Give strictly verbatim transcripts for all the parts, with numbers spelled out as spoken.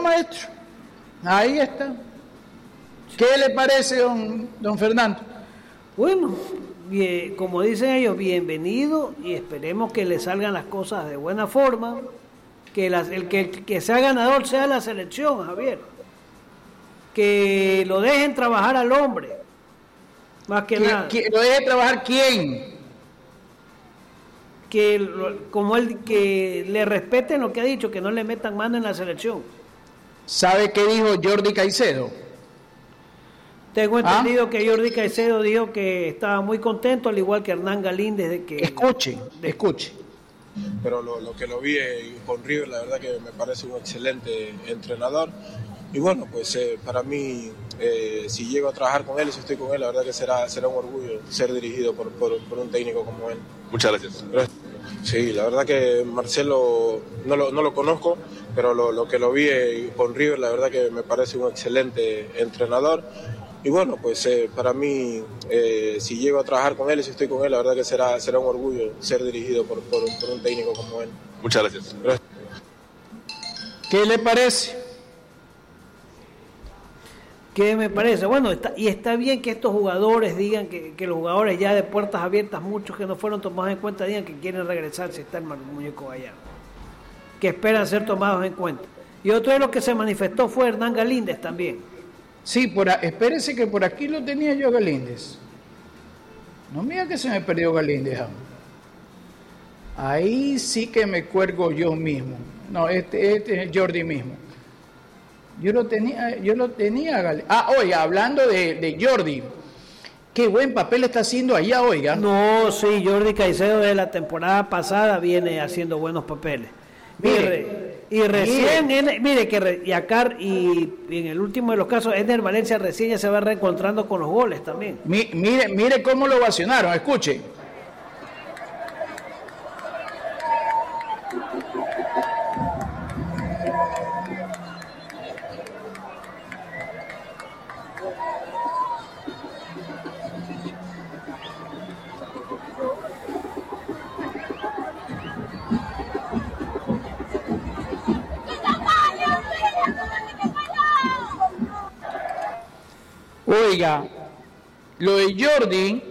maestro. Ahí está. ¿Qué le parece, don, don Fernando? Bueno, bien, como dicen ellos, bienvenido, y esperemos que le salgan las cosas de buena forma, que las, el, que el que sea ganador sea la selección, Javier, que lo dejen trabajar al hombre, más que nada. ¿Que lo deje trabajar quién? Que como él, que le respeten lo que ha dicho, que no le metan mano en la selección. ¿Sabe qué dijo Jordi Caicedo? Tengo entendido ¿Ah? que Jordi Caicedo dijo que estaba muy contento, al igual que Hernán Galíndez, de que... Escuche, de... escuche. Pero lo, lo que lo vi con River, la verdad que me parece un excelente entrenador. Y bueno, pues eh, para mí, eh, si llego a trabajar con él y si estoy con él, la verdad que será, será un orgullo ser dirigido por, por, por un técnico como él. Muchas gracias. Pero, sí, la verdad que Marcelo no lo, no lo conozco, pero lo, lo que lo vi con River, la verdad que me parece un excelente entrenador. Y bueno, pues eh, para mí, eh, si llego a trabajar con él y si estoy con él, la verdad que será, será un orgullo ser dirigido por, por, por un técnico como él. Muchas gracias. Gracias. ¿Qué le parece? ¿Qué me parece? Bueno, está, y está bien que estos jugadores digan que, que los jugadores ya de puertas abiertas, muchos que no fueron tomados en cuenta, digan que quieren regresar si está el muñeco allá, que esperan ser tomados en cuenta. Y otro de los que se manifestó fue Hernán Galíndez también. Sí, por a, espérese que por aquí lo tenía yo Galíndez. No mira que se me perdió Galíndez. Ahí sí que me cuelgo yo mismo. No, este, este es Jordi mismo. Yo lo tenía, yo lo tenía Galíndez. Ah, oiga, hablando de, de Jordi, qué buen papel está haciendo allá, oiga. No, sí, Jordi Caicedo de la temporada pasada viene haciendo buenos papeles. Mire, y recién, mire, en, mire que re, y acá, y, y en el último de los casos, Eder Valencia recién ya se va reencontrando con los goles también. Mi, mire, mire cómo lo ovacionaron, escuche. Oiga, lo de Jordi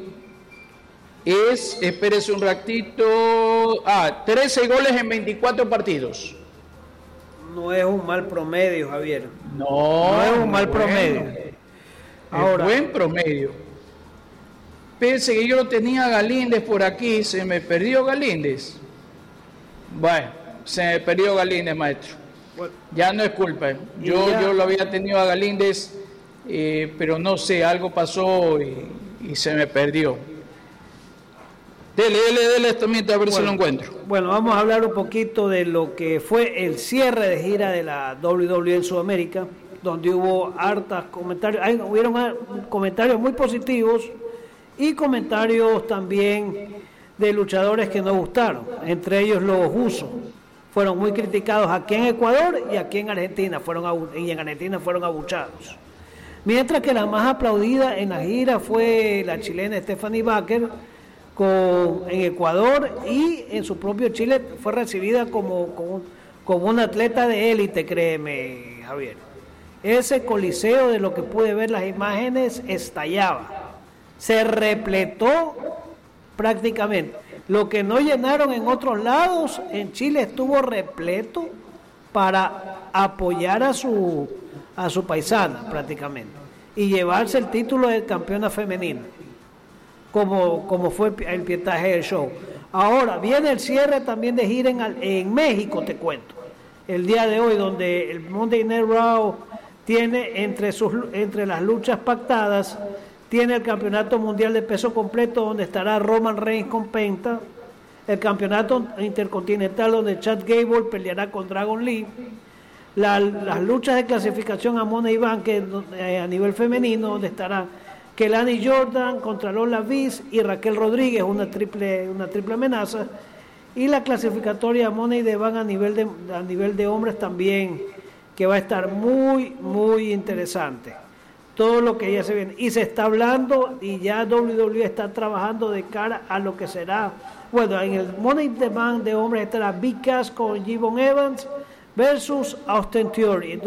es, espérese un ratito, ah, trece goles en veinticuatro partidos. No es un mal promedio, Javier. No, no es un mal bueno, promedio. Ahora, es buen promedio. Pense que yo lo tenía a Galíndez por aquí, se me perdió Galíndez. Bueno, se me perdió Galíndez, maestro. Bueno, ya no es culpa. Yo, ya... yo lo había tenido a Galíndez. Eh, pero no sé, algo pasó y, y se me perdió. Dele, dele, dele esto mientras a ver bueno, si lo encuentro. Bueno, vamos a hablar un poquito de lo que fue el cierre de gira de la doble u doble u E en Sudamérica, donde hubo hartas comentarios, hay, hubieron comentarios muy positivos y comentarios también de luchadores que no gustaron, entre ellos los usos. Fueron muy criticados aquí en Ecuador y aquí en Argentina, fueron y en Argentina fueron abuchados. Mientras que la más aplaudida en la gira fue la chilena Stephanie Baker con, en Ecuador, y en su propio Chile fue recibida como, como, como una atleta de élite, créeme, Javier. Ese coliseo, de lo que pude ver las imágenes, estallaba. Se repletó prácticamente. Lo que no llenaron en otros lados, en Chile estuvo repleto para apoyar a su... a su paisana prácticamente, y llevarse el título de campeona femenina, como, como fue el pietaje del show. Ahora viene el cierre también de gira en, en México, te cuento, el día de hoy, donde el Monday Night Raw tiene entre, sus, entre las luchas pactadas, tiene el campeonato mundial de peso completo, donde estará Roman Reigns con Penta, el campeonato intercontinental, donde Chad Gable peleará con Dragon Lee, La, las luchas de clasificación a Mona Iván, que eh, a nivel femenino, donde estará Kelani Jordan contra Lola Viz y Raquel Rodríguez, una triple una triple amenaza, y la clasificatoria a Mona y Iván a nivel de a nivel de hombres también, que va a estar muy muy interesante todo lo que ya se viene, y se está hablando, y ya doble u doble u E está trabajando de cara a lo que será, bueno, en el Money in the Bank de hombres estará Big Cass con Gibbon Evans versus Austin Theory.